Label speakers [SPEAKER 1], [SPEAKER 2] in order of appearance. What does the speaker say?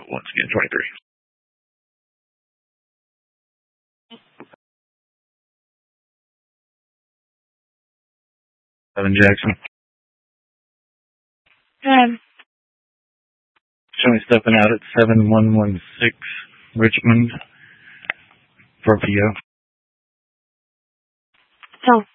[SPEAKER 1] once again, 23. 7 Jackson. Show me stepping out at 7116 Richmond for PO.
[SPEAKER 2] So